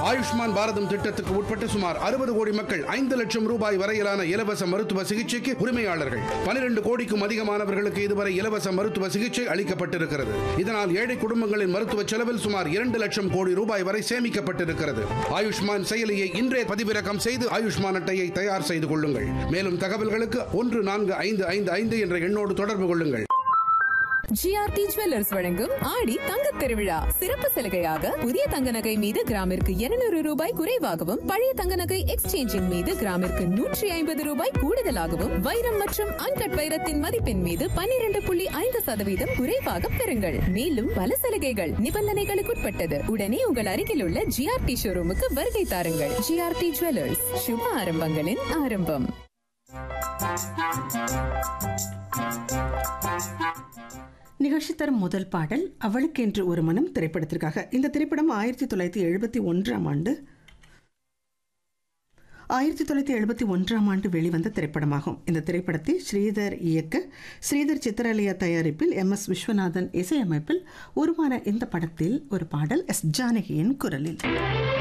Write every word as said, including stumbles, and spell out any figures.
ஆயுஷ்மான் பாரதம் திட்டத்துக்கு உட்பட்ட சுமார் அறுபது கோடி மக்கள் ஐந்து லட்சம் ரூபாய் வரையிலான இலவச மருத்துவ சிகிச்சைக்கு உரிமையாளர்கள். பனிரெண்டு கோடிக்கும் அதிகமானவர்களுக்கு இதுவரை இலவச மருத்துவ சிகிச்சை அளிக்கப்பட்டிருக்கிறது. இதனால் ஏழை குடும்பங்களின் மருத்துவ செலவில் சுமார் இரண்டு லட்சம் கோடி ரூபாய் வரை சேமிக்கப்பட்டிருக்கிறது. ஆயுஷ்மான் செயலியை இன்றே பதிவிறக்கம் செய்து ஆயுஷ்மான் அட்டையை தயார் செய்து கொள்ளுங்கள். மேலும் தகவல்களுக்கு ஒன்று நான்கு ஐந்து ஐந்து ஐந்து என்ற எண்ணோடு தொடர்பு கொள்ளுங்கள். ஜிஆர்டி ஜுவல்லர்ஸ் வழங்கும் ஆடி தங்க திருவிழா சிறப்பு சலுகையாக புதிய தங்க நகை மீது கிராமிற்கு இருநூறு ரூபாய் குறைவாகவும், பழைய தங்க நகை எக்ஸ்சேஞ்சின் மீது கிராமிற்கு நூற்றி ஐம்பது ரூபாய் கூடுதலாகவும், வைரம் மற்றும் அன்கட் வைரத்தின் மதிப்பின் மீது பன்னிரண்டு புள்ளி ஐந்து சதவீதம் குறைவாக பெறுங்கள். மேலும் பல சலுகைகள் நிபந்தனைகளுக்குட்பட்டது. உடனே உங்கள் அருகில் உள்ள ஜிஆர்டி ஷோரூமுக்கு வருகை தாருங்கள். ஜிஆர்டி ஜுவல்லர்ஸ், சுப ஆரம்பங்களின் ஆரம்பம். நிகழ்ச்சி தரும் முதல் பாடல் அவளுக்கென்று ஒரு மனம் திரைப்படத்திற்காக. இந்த திரைப்படம் ஆயிரத்தி தொள்ளாயிரத்தி எழுபத்தி ஒன்றாம் ஆண்டு ஆயிரத்தி தொள்ளாயிரத்தி எழுபத்தி ஒன்றாம் ஆண்டு வெளிவந்த திரைப்படமாகும். இந்த திரைப்படத்தை ஸ்ரீதர் இயக்க, ஸ்ரீதர் சித்திரலேயா தயாரிப்பில், எம் எஸ் விஸ்வநாதன் இசையமைப்பில் உருவான இந்த படத்தில் ஒரு பாடல் எஸ் ஜானகியின் குரலில்.